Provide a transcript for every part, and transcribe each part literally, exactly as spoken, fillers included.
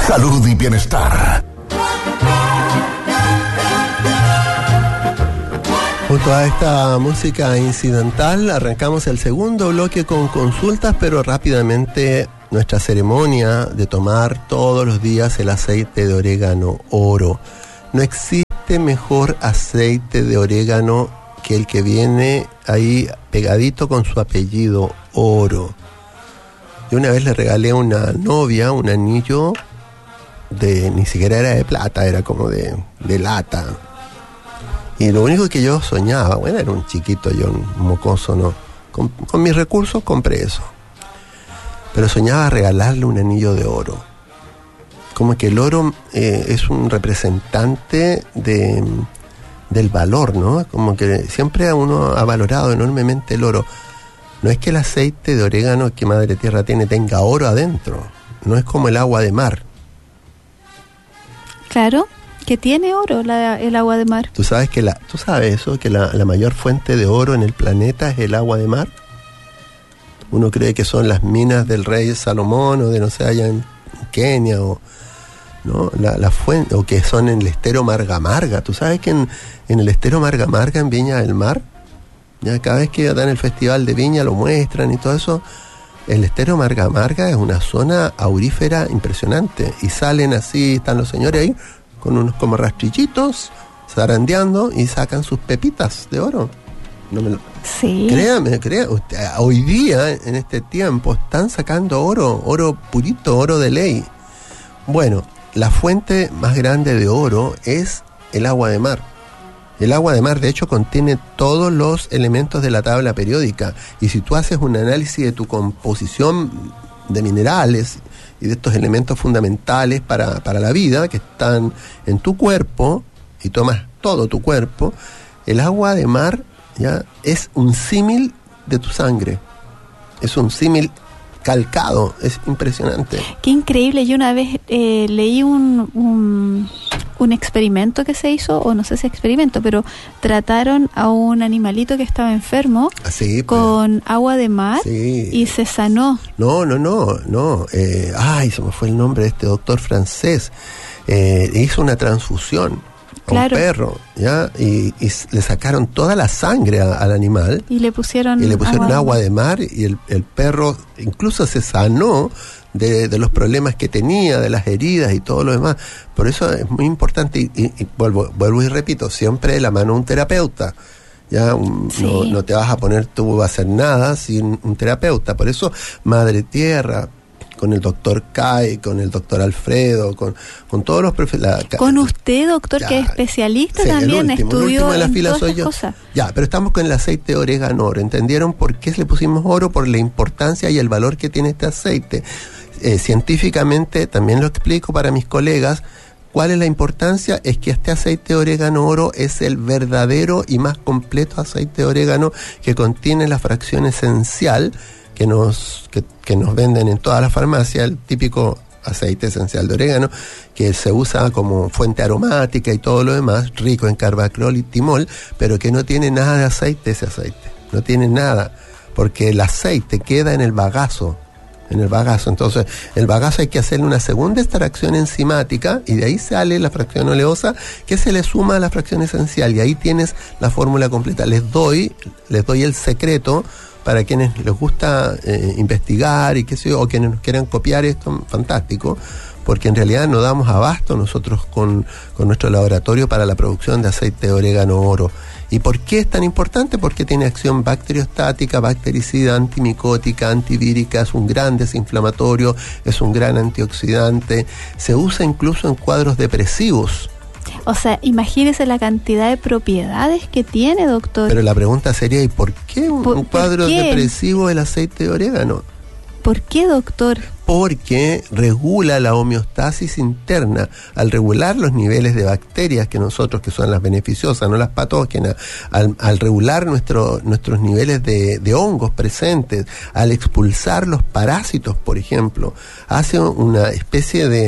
salud y bienestar. Junto a esta música incidental, arrancamos el segundo bloque con consultas, pero rápidamente nuestra ceremonia de tomar todos los días el aceite de orégano oro. No existe mejor aceite de orégano que el que viene ahí pegadito con su apellido, Oro. Yo una vez le regalé a una novia un anillo de, ni siquiera era de plata, era como de, de lata. Y lo único que yo soñaba, bueno, era un chiquito, yo un mocoso, ¿no? Con, con mis recursos compré eso. Pero soñaba regalarle un anillo de oro. Como que el oro eh, es un representante de, del valor, ¿no? Como que siempre uno ha valorado enormemente el oro. No es que el aceite de orégano que Madre Tierra tiene tenga oro adentro. No es como el agua de mar. Claro. Que tiene oro la, el agua de mar. ¿Tú sabes que la, tú sabes eso, que la, la mayor fuente de oro en el planeta es el agua de mar? Uno cree que son las minas del rey Salomón o de no sé, allá en Kenia o no, la, la fuente, o que son en el estero Marga Marga. ¿Tú sabes que en, en el estero Marga Marga, en Viña del Mar, ya cada vez que dan el festival de Viña lo muestran y todo eso? El estero Marga Marga es una zona aurífera impresionante y salen así, están los señores ahí con unos como rastrillitos, zarandeando y sacan sus pepitas de oro. No me lo... Sí. Créame, créame, usted, hoy día, en este tiempo, están sacando oro, oro purito, oro de ley. Bueno, la fuente más grande de oro es el agua de mar. El agua de mar, de hecho, contiene todos los elementos de la tabla periódica. Y si tú haces un análisis de tu composición de minerales y de estos elementos fundamentales para, para la vida que están en tu cuerpo, y tomas todo tu cuerpo, el agua de mar ya es un símil de tu sangre, es un símil calcado, es impresionante. Qué increíble. Yo una vez eh, leí un, un un experimento que se hizo, o no sé si experimento, pero trataron a un animalito que estaba enfermo sí, con pues, agua de mar sí. y se sanó. No, no, no, no. Eh, ay, se me fue el nombre de este doctor francés. Eh, hizo una transfusión a claro. un perro, ¿ya? Y, y le sacaron toda la sangre a, al animal. Y le pusieron, y le pusieron agua, agua de mar y el, el perro incluso se sanó De, de los problemas que tenía, de las heridas y todo lo demás. Por eso es muy importante, y, y, y vuelvo, vuelvo y repito, siempre de la mano de un terapeuta. Ya un, sí. no, no te vas a poner tú a hacer nada sin un terapeuta. Por eso Madre Tierra, con el doctor Kai, con el doctor Alfredo, con, con todos los profesores. Con usted, doctor, ya, que es especialista sí, también, el último, estudió el último de la en fila todas soy estas yo. Cosas. Ya, pero estamos con el aceite de orégano oro. ¿Entendieron por qué le pusimos oro? Por la importancia y el valor que tiene este aceite. Eh, científicamente, también lo explico para mis colegas, ¿cuál es la importancia? Es que este aceite de orégano oro es el verdadero y más completo aceite de orégano que contiene la fracción esencial que nos, que, que nos venden en todas las farmacias, el típico aceite esencial de orégano, que se usa como fuente aromática y todo lo demás, rico en carbacrol y timol, pero que no tiene nada de aceite ese aceite, no tiene nada, porque el aceite queda en el bagazo, en el bagazo. Entonces, el bagazo hay que hacerle una segunda extracción enzimática y de ahí sale la fracción oleosa que se le suma a la fracción esencial y ahí tienes la fórmula completa. Les doy, les doy el secreto para quienes les gusta eh, investigar y qué sé yo, o quienes nos quieran copiar esto, fantástico, porque en realidad no damos abasto nosotros con, con nuestro laboratorio para la producción de aceite de orégano oro. ¿Y por qué es tan importante? Porque tiene acción bacteriostática, bactericida, antimicótica, antivírica, es un gran desinflamatorio, es un gran antioxidante, se usa incluso en cuadros depresivos. O sea, imagínese la cantidad de propiedades que tiene, doctor. Pero la pregunta sería, ¿y por qué un, ¿Por, un cuadro ¿por qué? depresivo el aceite de orégano? ¿Por qué, doctor? Porque regula la homeostasis interna. Al regular los niveles de bacterias que nosotros, que son las beneficiosas, no las patógenas, al, al regular nuestro, nuestros niveles de, de hongos presentes, al expulsar los parásitos, por ejemplo, hace una especie de,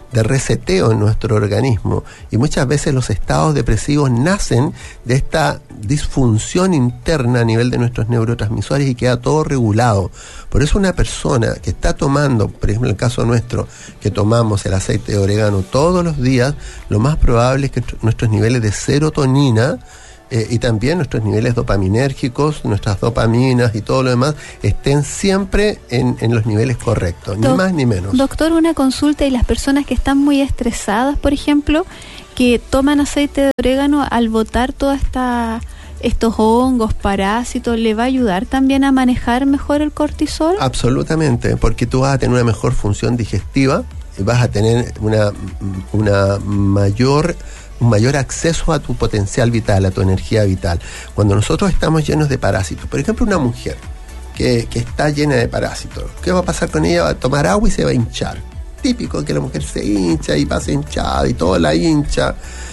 de reseteo en nuestro organismo, y muchas veces los estados depresivos nacen de esta disfunción interna a nivel de nuestros neurotransmisores y queda todo regulado. Por eso una persona que está tomando, por ejemplo en el caso nuestro, que tomamos el aceite de orégano todos los días, lo más probable es que nuestros niveles de serotonina Eh, y también nuestros niveles dopaminérgicos, nuestras dopaminas y todo lo demás estén siempre en, en los niveles correctos, Doc, ni más ni menos. Doctor, una consulta, y las personas que están muy estresadas, por ejemplo, que toman aceite de orégano, al botar toda esta estos hongos, parásitos, ¿le va a ayudar también a manejar mejor el cortisol? Absolutamente, porque tú vas a tener una mejor función digestiva, y vas a tener una, una mayor un mayor acceso a tu potencial vital, a tu energía vital. Cuando nosotros estamos llenos de parásitos, por ejemplo una mujer que, que está llena de parásitos, ¿qué va a pasar con ella? Va a tomar agua y se va a hinchar. Típico que la mujer se hincha y pasa hinchada y toda la hincha.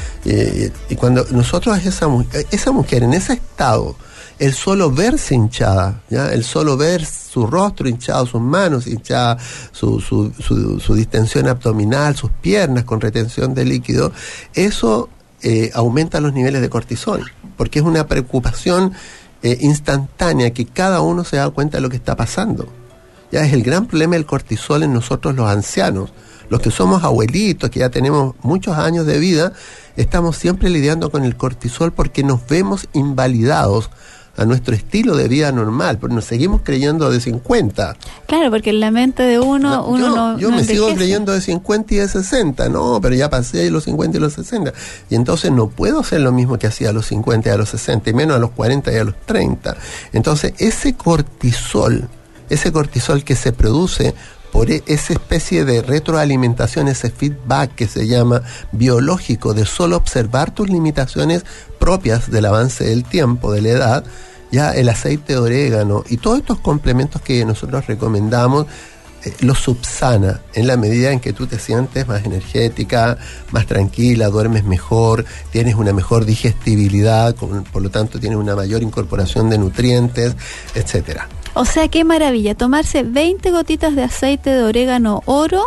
Eh, y cuando nosotros esa, esa mujer en ese estado, el solo verse hinchada, ¿ya? El solo ver su rostro hinchado, sus manos hinchadas, su, su, su, su distensión abdominal, sus piernas con retención de líquido, eso eh, aumenta los niveles de cortisol, porque es una preocupación eh, instantánea que cada uno se da cuenta de lo que está pasando. Ya es el gran problema del cortisol en nosotros los ancianos. Los que somos abuelitos, que ya tenemos muchos años de vida, estamos siempre lidiando con el cortisol porque nos vemos invalidados a nuestro estilo de vida normal, pero nos seguimos creyendo de cincuenta. Claro, porque en la mente de uno, no, uno yo, no Yo no me envejece. sigo creyendo de cincuenta y de sesenta, no, pero ya pasé los cincuenta y los sesenta. Y entonces no puedo hacer lo mismo que hacía a los cincuenta y a los sesenta, y menos a los cuarenta y a los treinta. Entonces, ese cortisol, ese cortisol que se produce por esa especie de retroalimentación, ese feedback que se llama biológico, de solo observar tus limitaciones propias del avance del tiempo, de la edad, ya el aceite de orégano y todos estos complementos que nosotros recomendamos, eh, los subsana en la medida en que tú te sientes más energética, más tranquila, duermes mejor, tienes una mejor digestibilidad, con, por lo tanto tienes una mayor incorporación de nutrientes, etcétera. O sea, qué maravilla, tomarse veinte gotitas de aceite de orégano oro,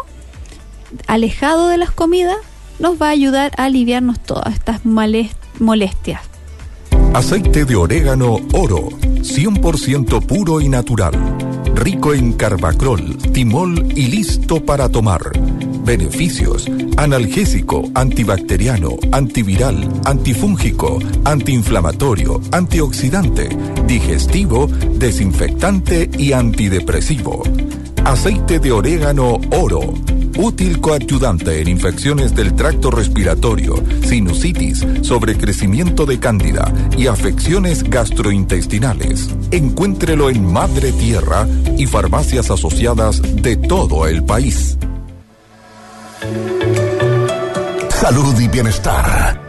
alejado de las comidas, nos va a ayudar a aliviarnos todas estas molestias. Aceite de orégano oro, cien por ciento puro y natural, rico en carbacrol, timol y listo para tomar. Beneficios: analgésico, antibacteriano, antiviral, antifúngico, antiinflamatorio, antioxidante, digestivo, desinfectante y antidepresivo. Aceite de orégano oro, útil coadyuvante en infecciones del tracto respiratorio, sinusitis, sobrecrecimiento de cándida y afecciones gastrointestinales. Encuéntrelo en Madre Tierra y farmacias asociadas de todo el país. Salud y bienestar.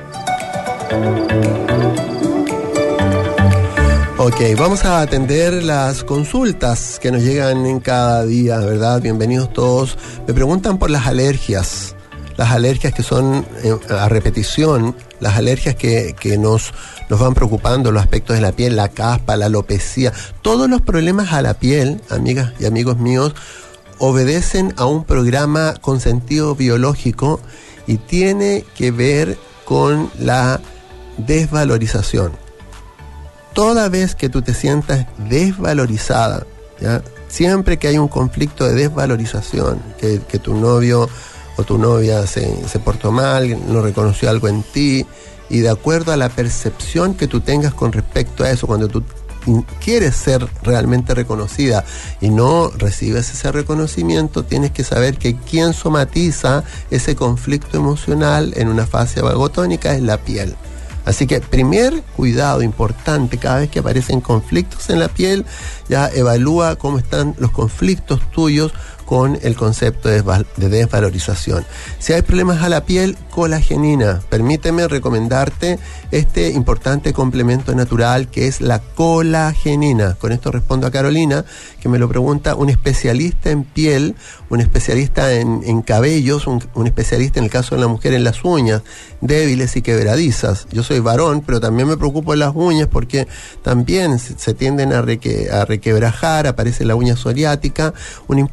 Ok, vamos a atender las consultas que nos llegan en cada día, ¿verdad? Bienvenidos todos. Me preguntan por las alergias, las alergias que son eh, a repetición, las alergias que, que nos, nos van preocupando, los aspectos de la piel, la caspa, la alopecia. Todos los problemas a la piel, amigas y amigos míos, obedecen a un programa con sentido biológico y tiene que ver con la desvalorización. Toda vez que tú te sientas desvalorizada, ¿ya? Siempre que hay un conflicto de desvalorización, que, que tu novio o tu novia se, se portó mal, no reconoció algo en ti, y de acuerdo a la percepción que tú tengas con respecto a eso, cuando tú quieres ser realmente reconocida y no recibes ese reconocimiento, tienes que saber que quien somatiza ese conflicto emocional en una fase vagotónica es la piel. Así que primer cuidado importante, cada vez que aparecen conflictos en la piel, ya evalúa cómo están los conflictos tuyos con el concepto de desvalorización. Si hay problemas a la piel, colagenina. Permíteme recomendarte este importante complemento natural que es la colagenina. Con esto respondo a Carolina, que me lo pregunta, un especialista en piel, un especialista en, en cabellos, un, un especialista en el caso de la mujer en las uñas, débiles y quebradizas. Yo soy varón, pero también me preocupo de las uñas porque también se, se tienden a, reque, a requebrajar, aparece la uña psoriática. Un importante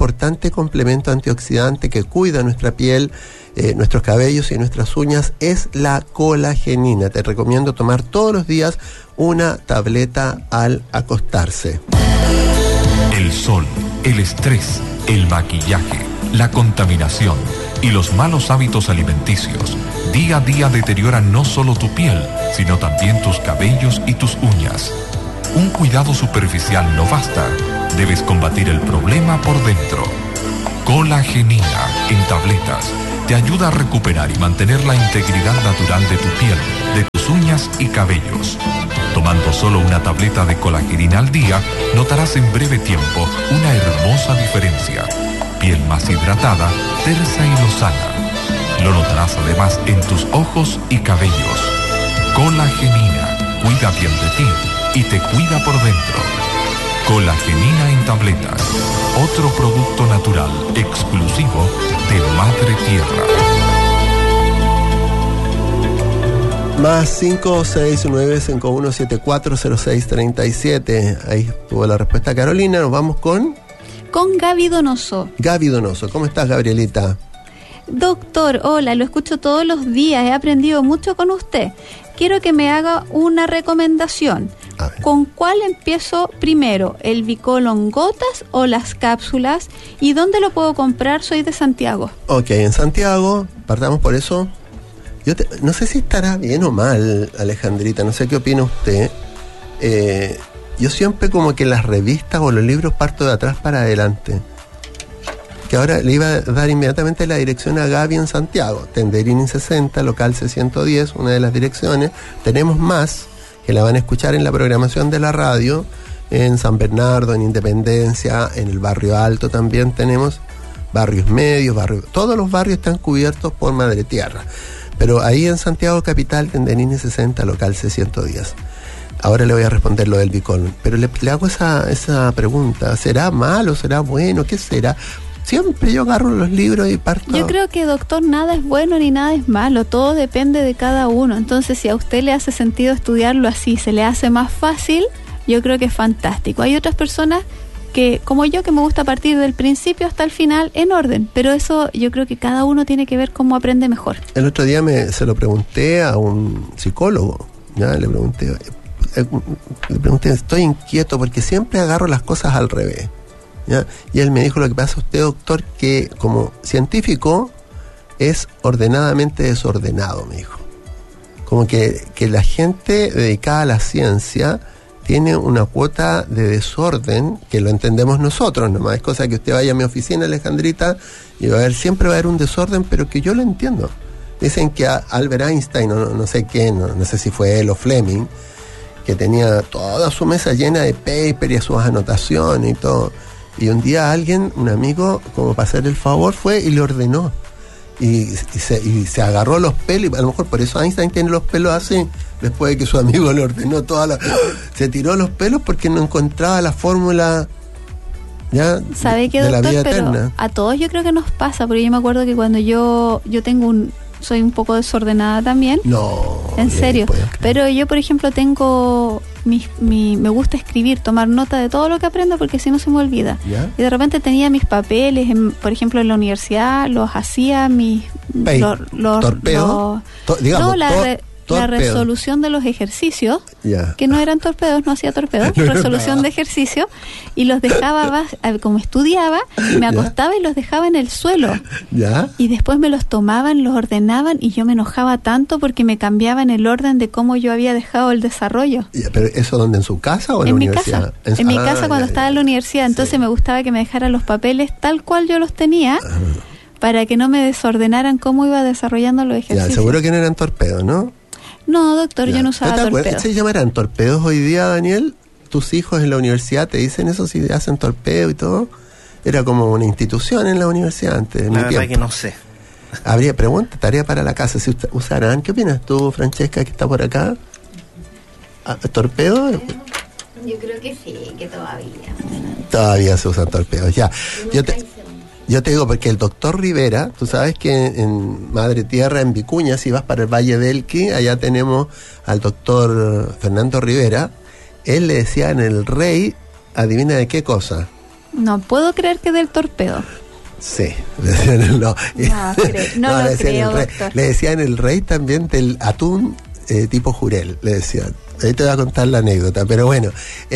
excelente complemento antioxidante que cuida nuestra piel, eh, nuestros cabellos y nuestras uñas es la colagenina. Te recomiendo tomar todos los días una tableta al acostarse. El sol, el estrés, el maquillaje, la contaminación y los malos hábitos alimenticios día a día deterioran no solo tu piel, sino también tus cabellos y tus uñas. Un cuidado superficial no basta. Debes combatir el problema por dentro. Colagenina en tabletas te ayuda a recuperar y mantener la integridad natural de tu piel, de tus uñas y cabellos. Tomando solo una tableta de colagenina al día, notarás en breve tiempo una hermosa diferencia. Piel más hidratada, tersa y lozana. Lo notarás además en tus ojos y cabellos. Colagenina cuida bien de ti y te cuida por dentro. Colagenina en tabletas. Otro producto natural exclusivo de Madre Tierra. Más cinco seis nueve cinco uno siete cuatro cero seis tres siete. Ahí tuvo la respuesta Carolina. Nos vamos con... Con Gaby Donoso. Gaby Donoso. ¿Cómo estás, Gabrielita? Doctor, hola, lo escucho todos los días, he aprendido mucho con usted. Quiero que me haga una recomendación. ¿Con cuál empiezo primero? ¿El Bicolon gotas o las cápsulas? ¿Y dónde lo puedo comprar? Soy de Santiago. Ok, en Santiago, partamos por eso. Yo te, no sé si estará bien o mal, Alejandrita, no sé qué opina usted. Eh, yo siempre como que las revistas o los libros parto de atrás para adelante. Que ahora le iba a dar inmediatamente la dirección a Gaby en Santiago. Tenderini sesenta, local C ciento diez, una de las direcciones. Tenemos más, que la van a escuchar en la programación de la radio, en San Bernardo, en Independencia, en el Barrio Alto también tenemos, barrios medios, barrios, todos los barrios están cubiertos por Madre Tierra. Pero ahí en Santiago Capital, Tenderini sesenta, local C ciento diez. Ahora le voy a responder lo del Bicolon. Pero le, le hago esa, esa pregunta, ¿será malo, será bueno, qué será? Siempre yo agarro los libros y parto. Yo creo que, doctor, nada es bueno ni nada es malo, todo depende de cada uno. Entonces, si a usted le hace sentido estudiarlo así, se le hace más fácil, yo creo que es fantástico. Hay otras personas que, como yo, que me gusta partir del principio hasta el final en orden, pero eso yo creo que cada uno tiene que ver cómo aprende mejor. El otro día me, se lo pregunté a un psicólogo, ya le pregunté, eh, le pregunté, estoy inquieto porque siempre agarro las cosas al revés. ¿Ya? Y él me dijo, lo que pasa usted, doctor, que como científico es ordenadamente desordenado, me dijo. Como que, que la gente dedicada a la ciencia tiene una cuota de desorden que lo entendemos nosotros, nomás es cosa que usted vaya a mi oficina, Alejandrita, y va a haber, siempre va a haber un desorden, pero que yo lo entiendo. Dicen que a Albert Einstein, no, no sé quién, no, no sé si fue él o Fleming, que tenía toda su mesa llena de paper y sus anotaciones y todo. Y un día alguien, un amigo, como para hacer el favor, fue y le ordenó. Y, y, se, y se agarró los pelos, y a lo mejor por eso Einstein tiene los pelos así, después de que su amigo le ordenó toda la... Se tiró los pelos porque no encontraba la fórmula, ya, ¿sabe qué, de la doctor? vida Pero eterna. a todos yo creo que nos pasa, porque yo me acuerdo que cuando yo, yo tengo un... soy un poco desordenada también. No. En serio. Creer. Pero yo, por ejemplo, tengo... Mi, mi, me gusta escribir, tomar nota de todo lo que aprendo porque si no se me olvida. ¿Ya? Y de repente tenía mis papeles, en, por ejemplo, en la universidad, los hacía, mis... Pay, los, los, torpedo, los, to, digamos, no, la, to, re, la resolución de los ejercicios, ya. que no eran torpedos, no hacía torpedos, no, resolución no. de ejercicio, y los dejaba, como estudiaba, me acostaba ¿Ya? y los dejaba en el suelo. ¿Ya? Y después me los tomaban, los ordenaban, y yo me enojaba tanto porque me cambiaban el orden de cómo yo había dejado el desarrollo. Ya, ¿pero eso dónde? ¿En su casa o en, en la mi universidad? Casa. En, en mi ah, casa cuando ya, estaba ya. en la universidad, entonces sí. me gustaba que me dejaran los papeles tal cual yo los tenía, ah. para que no me desordenaran cómo iba desarrollando los ejercicios. Ya, seguro que no eran torpedos, ¿no? No, doctor, ya. yo no usaba torpedos. ¿Se llamarán torpedos hoy día, Daniel? ¿Tus hijos en la universidad te dicen eso si hacen torpeo y todo? Era como una institución en la universidad antes. La verdad tiempo. que no sé. Habría pregunta, tarea para la casa, si usarán. ¿Qué opinas tú, Francesca, que está por acá? ¿Torpedo? Yo creo que sí, que todavía. Todavía se usan torpedos, ya. Yo te, yo te digo, porque el doctor Rivera, tú sabes que en, en Madre Tierra, en Vicuña, si vas para el Valle del Elqui, allá tenemos al doctor Fernando Rivera. Él le decía en el Rey, adivina de qué cosa. No puedo creer que del torpedo. Sí, no, No, cre- no no, lo le decían creo, el rey. doctor. Le decían el rey también del atún eh, tipo jurel, le decían. Ahí te voy a contar la anécdota, pero bueno,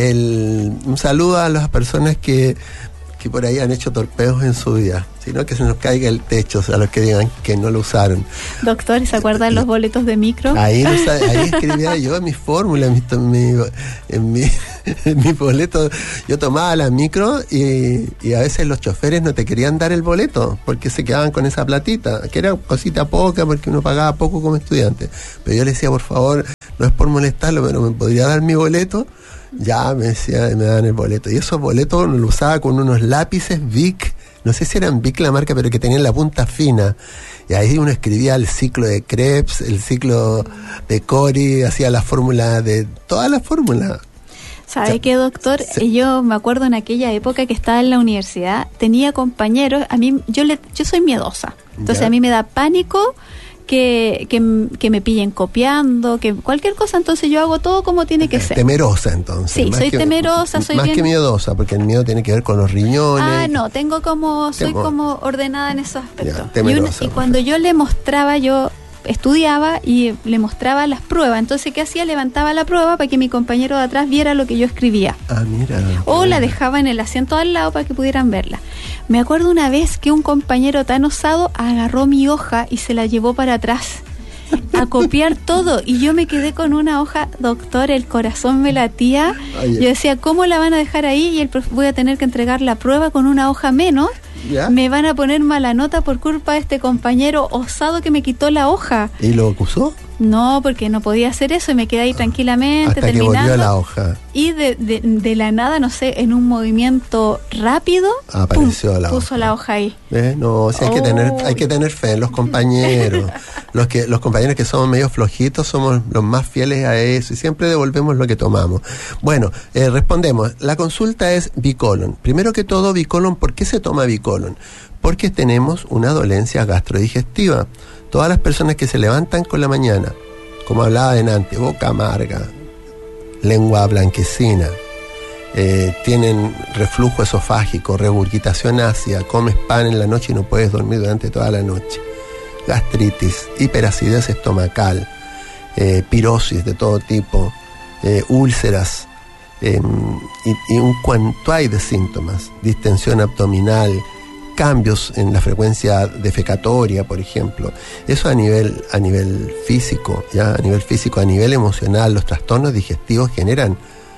el, un saludo a las personas que, que por ahí han hecho torpedos en su vida, sino que se nos caiga el techo, o sea, los que digan que no lo usaron. Doctor, ¿se acuerdan los boletos de micro? Ahí, no sabe, ahí escribía yo mis fórmulas, mis, mi, en mi, en mi boleto. Yo tomaba la micro y, y a veces los choferes no te querían dar el boleto porque se quedaban con esa platita, que era cosita poca porque uno pagaba poco como estudiante. Pero yo le decía, por favor, no es por molestarlo, pero me podría dar mi boleto. Ya me decía, me dan el boleto. Y esos boletos los usaba con unos lápices Bic, no sé si eran Bic la marca, pero que tenían la punta fina. Y ahí uno escribía el ciclo de Krebs, el ciclo de Cori, hacía la fórmula de todas las fórmulas. ¿Sabe Sí. qué, doctor? Sí. Yo me acuerdo en aquella época que estaba en la universidad, tenía compañeros, a mí, yo le, yo soy miedosa, entonces Ya. a mí me da pánico que, que, que me pillen copiando, que cualquier cosa, entonces yo hago todo como tiene que ser. Temerosa, entonces. Sí, Más soy que- temerosa, soy Más bien- que miedosa, porque el miedo tiene que ver con los riñones. Ah, no, tengo como, soy Temo- como ordenada en esos aspectos. Ya, y, una- temerosa, y cuando yo le mostraba, yo estudiaba y le mostraba las pruebas, entonces ¿qué hacía? Levantaba la prueba para que mi compañero de atrás viera lo que yo escribía. Ah, mira. O la dejaba en el asiento al lado para que pudieran verla. Me acuerdo una vez que un compañero tan osado agarró mi hoja y se la llevó para atrás a copiar todo, y yo me quedé con una hoja, doctor, el corazón me latía. Oye. Yo decía, ¿cómo la van a dejar ahí? Y el profe- voy a tener que entregar la prueba con una hoja menos. ¿Ya? Me van a poner mala nota por culpa de este compañero osado que me quitó la hoja. ¿Y lo acusó? No, porque no podía hacer eso y me quedé ahí tranquilamente Hasta que terminando. volvió la hoja. Y de, de, de la nada, no sé, en un movimiento rápido, Apareció pum, la puso hoja. la hoja ahí. ¿Ves? No, sí hay que Oh. tener, hay que tener fe en los compañeros. Los que, los compañeros que somos medio flojitos somos los más fieles a eso y siempre devolvemos lo que tomamos. Bueno, eh, respondemos. La consulta es bicolon. Primero que todo, bicolon, ¿por qué se toma bicolon? Porque tenemos una dolencia gastrodigestiva. Todas las personas que se levantan con la mañana, como hablaba delante, boca amarga, lengua blanquecina, eh, tienen reflujo esofágico, regurgitación ácida, comes pan en la noche y no puedes dormir durante toda la noche, gastritis, hiperacidez estomacal, eh, pirosis de todo tipo, eh, úlceras, eh, y, y un cuanto hay de síntomas, distensión abdominal, cambios en la frecuencia defecatoria, por ejemplo. Eso a nivel, a nivel físico, ya a nivel físico, a nivel emocional, los trastornos digestivos generan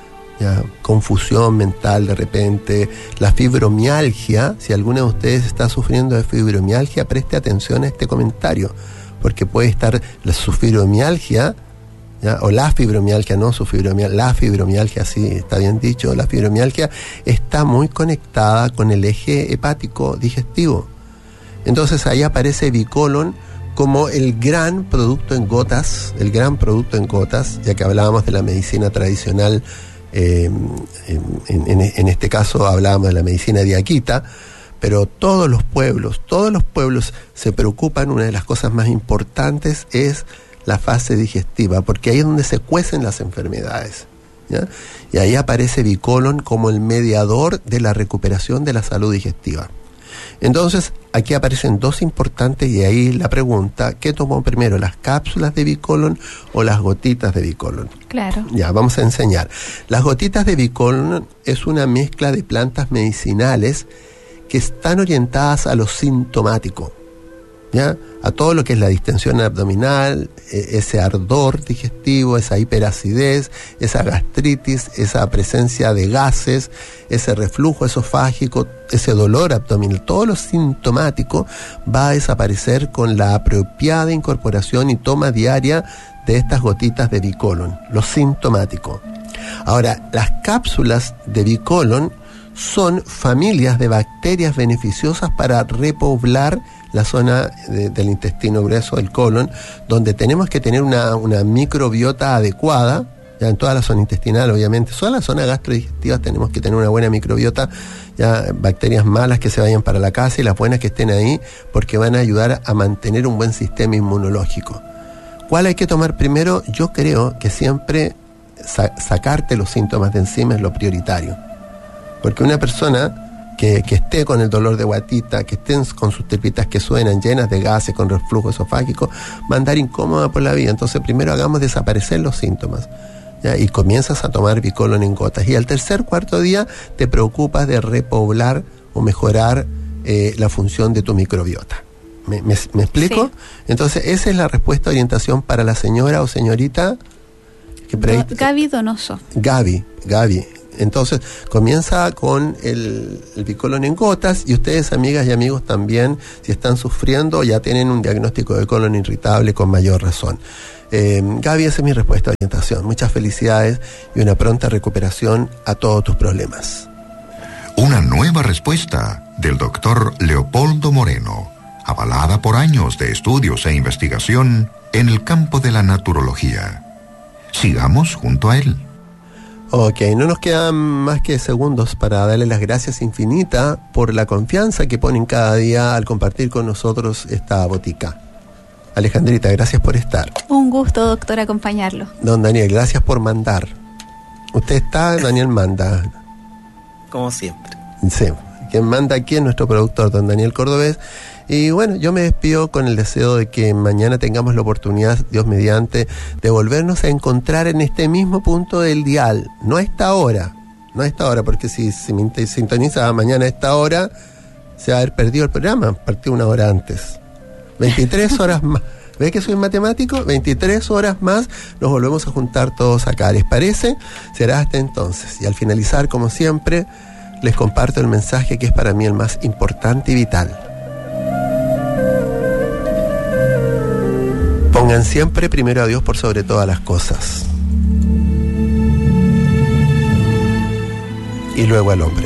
ya confusión mental de repente, la fibromialgia. Si alguno de ustedes está sufriendo de fibromialgia, preste atención a este comentario, porque puede estar la, su fibromialgia, ¿ya? O la fibromialgia, no su fibromialgia, la fibromialgia, sí, está bien dicho, la fibromialgia está muy conectada con el eje hepático digestivo. Entonces ahí aparece bicolon como el gran producto en gotas, el gran producto en gotas, ya que hablábamos de la medicina tradicional, eh, en, en, en este caso hablábamos de la medicina diaquita, pero todos los pueblos, todos los pueblos se preocupan, una de las cosas más importantes es la fase digestiva, porque ahí es donde se cuecen las enfermedades, ¿ya? Y ahí aparece bicolon como el mediador de la recuperación de la salud digestiva. Entonces, aquí aparecen dos importantes, y ahí la pregunta, ¿qué tomó primero, las cápsulas de bicolon o las gotitas de bicolon? Claro. Ya, vamos a enseñar. Las gotitas de bicolon es una mezcla de plantas medicinales que están orientadas a lo sintomático, ¿ya? A todo lo que es la distensión abdominal, ese ardor digestivo, esa hiperacidez, esa gastritis, esa presencia de gases, ese reflujo esofágico, ese dolor abdominal, todo lo sintomático va a desaparecer con la apropiada incorporación y toma diaria de estas gotitas de bicolon, lo sintomático. Ahora, las cápsulas de bicolon son familias de bacterias beneficiosas para repoblar la zona de, del intestino grueso, del colon, donde tenemos que tener una, una microbiota adecuada, ya en toda la zona intestinal, obviamente, toda la zona gastrodigestiva tenemos que tener una buena microbiota, ya bacterias malas que se vayan para la casa y las buenas que estén ahí, porque van a ayudar a mantener un buen sistema inmunológico. ¿Cuál hay que tomar primero? Yo creo que siempre sa- sacarte los síntomas de encima es lo prioritario, porque una persona que, que esté con el dolor de guatita, que estén con sus tripitas que suenan llenas de gases, con reflujo esofágico, va a andar incómoda por la vida. Entonces primero hagamos desaparecer los síntomas, ¿ya? Y comienzas a tomar Bicolon en gotas. Y al tercer, cuarto día te preocupas de repoblar o mejorar eh, la función de tu microbiota. ¿Me, me, me explico? Sí. Entonces esa es la respuesta de orientación para la señora o señorita que Do, Gaby Donoso. Gaby, Gaby. Entonces comienza con el, el Bicolon en gotas, y ustedes, amigas y amigos, también, si están sufriendo, ya tienen un diagnóstico de colon irritable, con mayor razón. Eh, Gaby, esa es mi respuesta de orientación. Muchas felicidades y una pronta recuperación a todos tus problemas. Una nueva respuesta del doctor Leopoldo Moreno, avalada por años de estudios e investigación en el campo de la naturología. Sigamos junto a él. Ok, no nos quedan más que segundos para darle las gracias infinitas por la confianza que ponen cada día al compartir con nosotros esta botica. Alejandrita, gracias por estar. Un gusto, doctor, acompañarlo. Don Daniel, gracias por mandar. Usted está, Daniel manda. Como siempre. Sí, quien manda aquí es nuestro productor, don Daniel Cordobés. Y bueno, yo me despido con el deseo de que mañana tengamos la oportunidad, Dios mediante, de volvernos a encontrar en este mismo punto del dial. No a esta hora, no a esta hora, porque si se si sintoniza mañana a esta hora, se va a haber perdido el programa, partió una hora antes. veintitrés horas más. ¿Ves que soy matemático? veintitrés horas más nos volvemos a juntar todos acá. ¿Les parece? Será hasta entonces. Y al finalizar, como siempre, les comparto el mensaje que es para mí el más importante y vital. Pongan siempre primero a Dios por sobre todas las cosas. Y luego al hombre.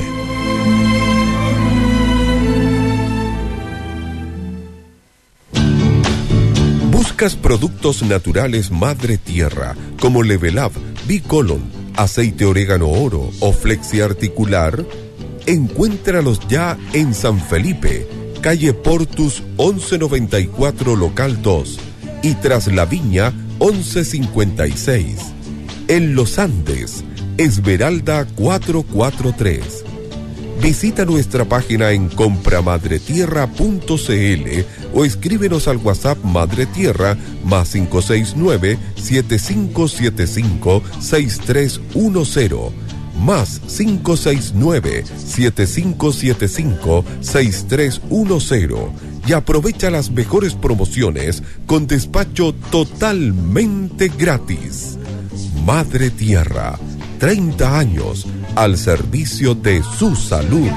¿Buscas productos naturales Madre Tierra como Level Up, Bicolon, aceite orégano oro o Flexi Articular? Encuéntralos ya en San Felipe, calle Portus once noventa y cuatro, local dos, y Tras la Viña once cincuenta y seis. En Los Andes, Esmeralda cuatrocientos cuarenta y tres. Visita nuestra página en compramadretierra punto c l o escríbenos al WhatsApp Madre Tierra más cinco seis nueve, siete cinco siete cinco, seis tres uno cero, más cinco seis nueve, siete cinco siete cinco, seis tres uno cero, y aprovecha las mejores promociones con despacho totalmente gratis. Madre Tierra, treinta años al servicio de su salud.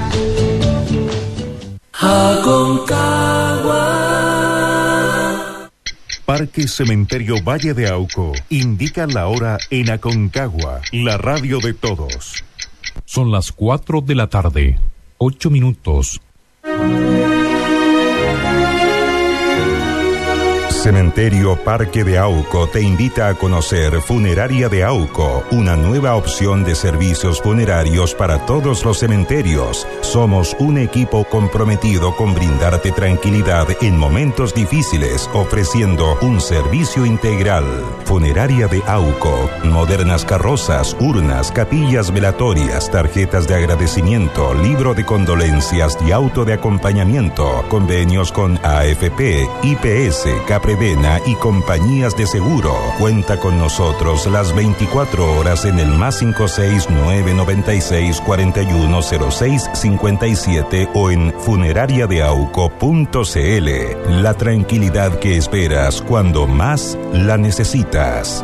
Aconcagua. Parque Cementerio Valle de Auco indica la hora en Aconcagua, la radio de todos. Son las cuatro de la tarde, ocho minutos. Cementerio Parque de Auco te invita a conocer Funeraria de Auco, una nueva opción de servicios funerarios para todos los cementerios. Somos un equipo comprometido con brindarte tranquilidad en momentos difíciles, ofreciendo un servicio integral. Funeraria de Auco, modernas carrozas, urnas, capillas velatorias, tarjetas de agradecimiento, libro de condolencias y auto de acompañamiento, convenios con A F P, I P S, Capre y compañías de seguro. Cuenta con nosotros las veinticuatro horas en el más cinco seis nueve noventa y seis cuarenta y uno cero seis cincuenta y siete o en funeraria de auco punto c l. La tranquilidad que esperas cuando más la necesitas.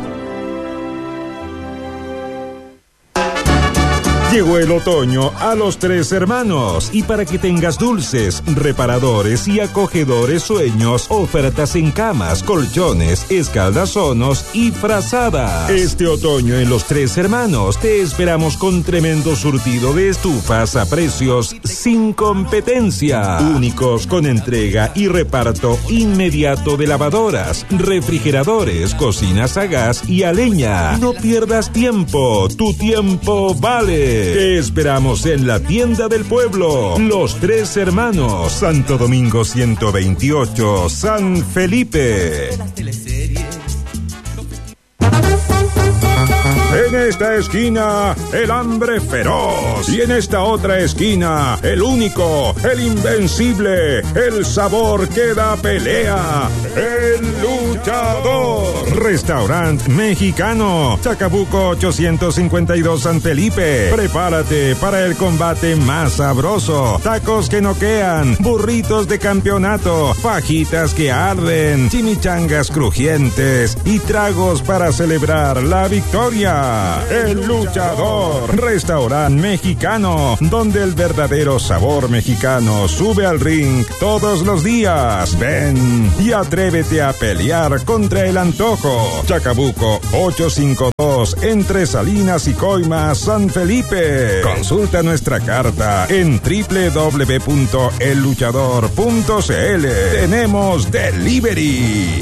Llegó el otoño a Los Tres Hermanos, y para que tengas dulces, reparadores y acogedores sueños, ofertas en camas, colchones, escaldazonos y frazadas. Este otoño en Los Tres Hermanos te esperamos con tremendo surtido de estufas a precios sin competencia, únicos con entrega y reparto inmediato de lavadoras, refrigeradores, cocinas a gas y a leña. No pierdas tiempo, tu tiempo vale. Te esperamos en la tienda del pueblo, Los Tres Hermanos, Santo Domingo ciento veintiocho, San Felipe. En esta esquina, el hambre feroz. Y en esta otra esquina, el único, el invencible, el sabor que da pelea, el luchador. Restaurante Mexicano, Chacabuco ochocientos cincuenta y dos San Felipe. Prepárate para el combate más sabroso. Tacos que noquean, burritos de campeonato, fajitas que arden, chimichangas crujientes y tragos para celebrar la victoria. El Luchador, Restaurante Mexicano, donde el verdadero sabor mexicano sube al ring todos los días. Ven y atrévete a pelear contra el antojo. Chacabuco ochocientos cincuenta y dos, entre Salinas y Coimas, San Felipe. Consulta nuestra carta en doble u doble u doble u punto el luchador punto c l. Tenemos delivery.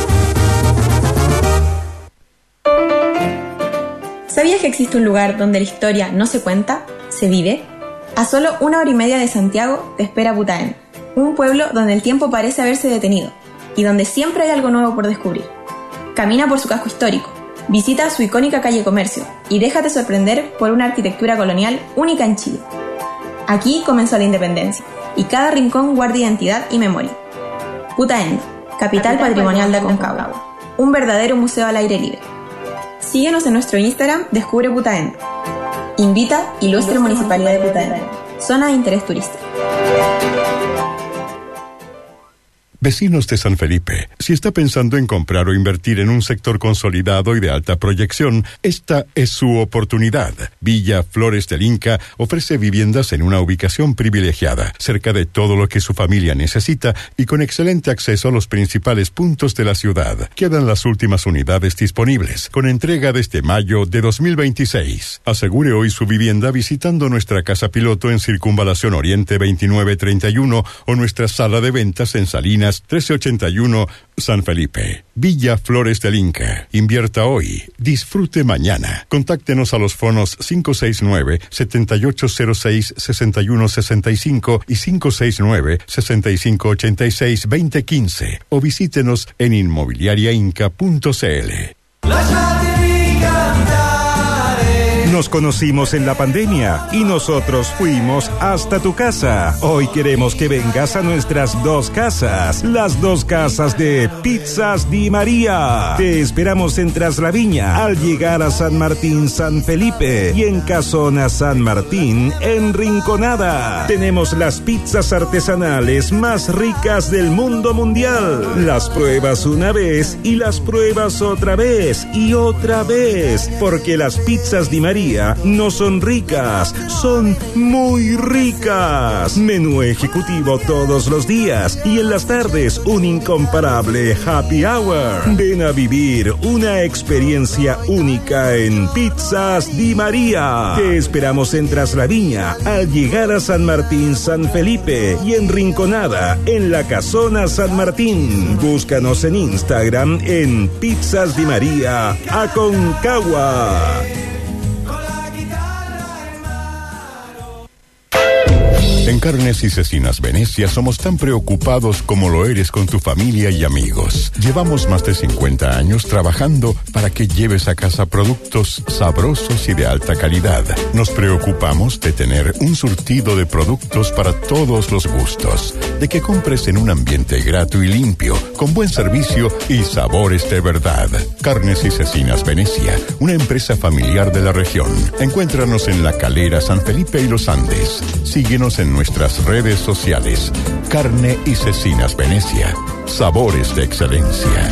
¿Sabías que existe un lugar donde la historia no se cuenta, se vive? A solo una hora y media de Santiago te espera Putaén, un pueblo donde el tiempo parece haberse detenido y donde siempre hay algo nuevo por descubrir. Camina por su casco histórico, visita su icónica calle Comercio y déjate sorprender por una arquitectura colonial única en Chile. Aquí comenzó la independencia y cada rincón guarda identidad y memoria. Putaén, capital, capital patrimonial de Aconcagua, un verdadero museo al aire libre. Síguenos en nuestro Instagram, Descubre Putaén. Invita Ilustre Municipalidad de Putaén. Zona de interés turístico. Vecinos de San Felipe, si está pensando en comprar o invertir en un sector consolidado y de alta proyección, esta es su oportunidad. Villa Flores del Inca ofrece viviendas en una ubicación privilegiada, cerca de todo lo que su familia necesita y con excelente acceso a los principales puntos de la ciudad. Quedan las últimas unidades disponibles, con entrega desde mayo de dos mil veintiséis. Asegure hoy su vivienda visitando nuestra casa piloto en Circunvalación Oriente veintinueve treinta y uno o nuestra sala de ventas en Salinas trece ochenta y uno, San Felipe. Villa Flores del Inca. Invierta hoy, disfrute mañana. Contáctenos a los fonos cinco seis nueve, siete ocho cero seis, seis uno seis cinco y cinco seis nueve, seis cinco ocho seis, dos cero uno cinco o visítenos en inmobiliaria inca punto c l. Nos conocimos en la pandemia y nosotros fuimos hasta tu casa. Hoy queremos que vengas a nuestras dos casas, las dos casas de Pizzas Di María. Te esperamos en Traslaviña al llegar a San Martín, San Felipe y en Casona San Martín, en Rinconada. Tenemos las pizzas artesanales más ricas del mundo mundial. Las pruebas una vez y las pruebas otra vez y otra vez, porque las pizzas Di María no son ricas, son muy ricas. Menú ejecutivo todos los días y en las tardes un incomparable happy hour. Ven a vivir una experiencia única en Pizzas Di María. Te esperamos en Traslaviña al llegar a San Martín, San Felipe y en Rinconada, en la Casona San Martín. Búscanos en Instagram en Pizzas Di María Aconcagua. En Carnes y Cecinas Venecia somos tan preocupados como lo eres con tu familia y amigos. Llevamos más de cincuenta años trabajando para que lleves a casa productos sabrosos y de alta calidad. Nos preocupamos de tener un surtido de productos para todos los gustos, de que compres en un ambiente grato y limpio, con buen servicio y sabores de verdad. Carnes y Cecinas Venecia, una empresa familiar de la región. Encuéntranos en La Calera, San Felipe y Los Andes. Síguenos en nuestras redes sociales. Carne y Cecinas Venecia. Sabores de excelencia.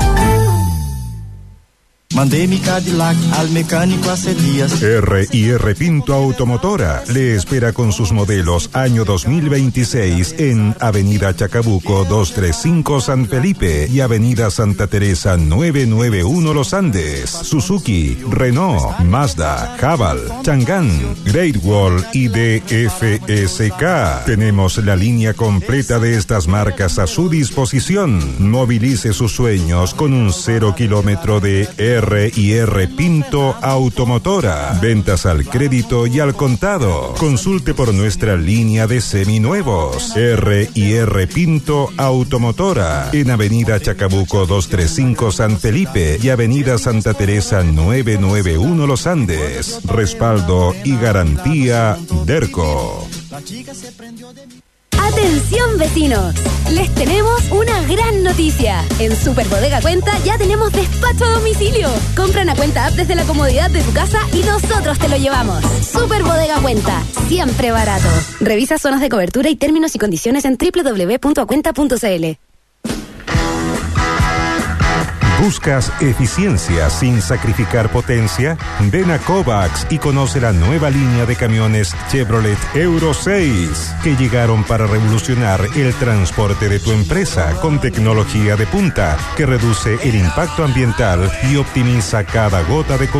Mandé mi Cadillac al mecánico hace días. R y R Pinto Automotora le espera con sus modelos año dos mil veintiséis en Avenida Chacabuco doscientos treinta y cinco San Felipe y Avenida Santa Teresa novecientos noventa y uno Los Andes. Suzuki, Renault, Mazda, Haval, Chang'an, Great Wall y D F S K. Tenemos la línea completa de estas marcas a su disposición. Movilice sus sueños con un cero kilómetro de R R y R Pinto Automotora. Ventas al crédito y al contado. Consulte por nuestra línea de seminuevos. R y R Pinto Automotora. En Avenida Chacabuco doscientos treinta y cinco San Felipe y Avenida Santa Teresa novecientos noventa y uno Los Andes. Respaldo y garantía Derco. Atención vecinos, les tenemos una gran noticia. En Super Bodega Cuenta ya tenemos despacho a domicilio. Compra una cuenta app desde la comodidad de tu casa y nosotros te lo llevamos. Super Bodega Cuenta, siempre barato. Revisa zonas de cobertura y términos y condiciones en doble u doble u doble u punto acuenta punto c l. ¿Buscas eficiencia sin sacrificar potencia? Ven a Kovacs y conoce la nueva línea de camiones Chevrolet Euro seis que llegaron para revolucionar el transporte de tu empresa con tecnología de punta que reduce el impacto ambiental y optimiza cada gota de